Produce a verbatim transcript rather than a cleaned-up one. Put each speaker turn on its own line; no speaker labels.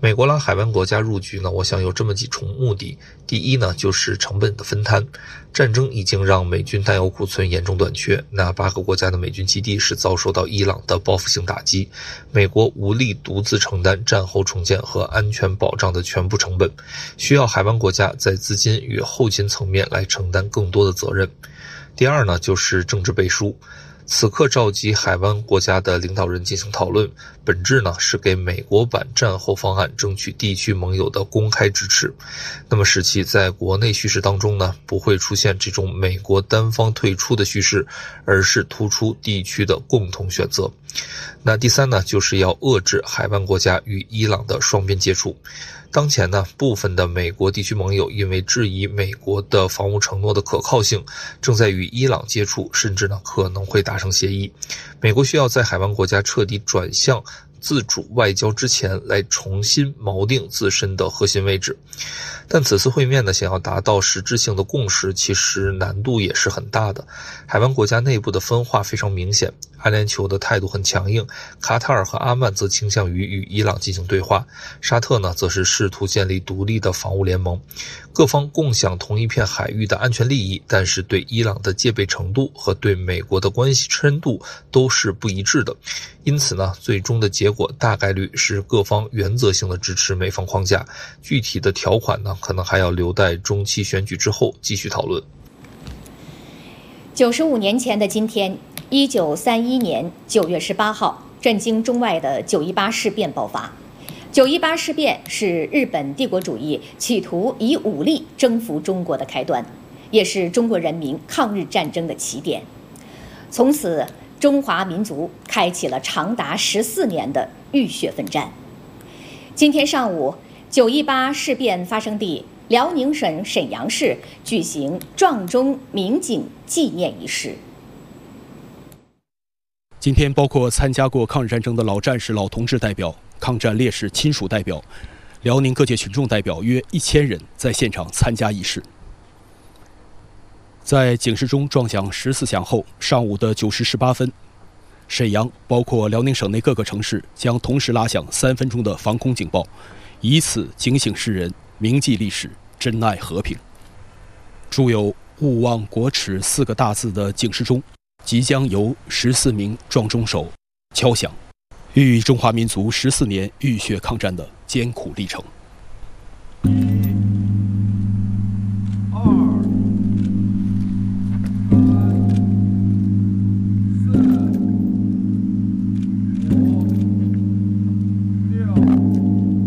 美国拉海湾国家入局呢，我想有这么几重目的。第一呢，就是成本的分摊。战争已经让美军弹药库存严重短缺，那八个国家的美军基地是遭受到伊朗的报复性打击，美国无力独自承担战后重建和安全保障的全部成本，需要海湾国家在资金与后勤层面来承担更多的责任。第二呢，就是政治背书。此刻召集海湾国家的领导人进行讨论，本质呢是给美国版战后方案争取地区盟友的公开支持，那么使其在国内叙事当中呢不会出现这种美国单方退出的叙事，而是突出地区的共同选择。那第三呢，就是要遏制海湾国家与伊朗的双边接触。当前呢，部分的美国地区盟友因为质疑美国的防务承诺的可靠性，正在与伊朗接触，甚至呢可能会达成协议。美国需要在海湾国家彻底转向自主外交之前，来重新锚定自身的核心位置。但此次会面呢，想要达到实质性的共识，其实难度也是很大的。海湾国家内部的分化非常明显，阿联酋的态度很强硬，卡塔尔和阿曼则倾向于与伊朗进行对话，沙特呢则是试图建立独立的防务联盟。各方共享同一片海域的安全利益，但是对伊朗的戒备程度和对美国的关系深度都是不一致的。因此呢，最终的结果大概率是各方原则性的支持美方框架，具体的条款呢可能还要留待中期选举之后继续讨论。
九十五年前的今天，一九三一年九月十八号，震惊中外的九一八事变爆发。九一八事变是日本帝国主义企图以武力征服中国的开端，也是中国人民抗日战争的起点。从此，中华民族开启了长达十四年的浴血奋战。今天上午，九一八事变发生地辽宁省沈阳市举行撞钟鸣警纪念仪式。
今天，包括参加过抗日战争的老战士、老同志代表、抗战烈士亲属代表、辽宁各界群众代表约一千人在现场参加仪式。在警示钟撞响十四响后，上午的九时十八分，沈阳包括辽宁省内各个城市将同时拉响三分钟的防空警报，以此警醒世人，铭记历史，珍爱和平。铸有“勿忘国耻”四个大字的警示钟即将由十四名撞钟手敲响，寓意中华民族十四年浴血抗战的艰苦历程。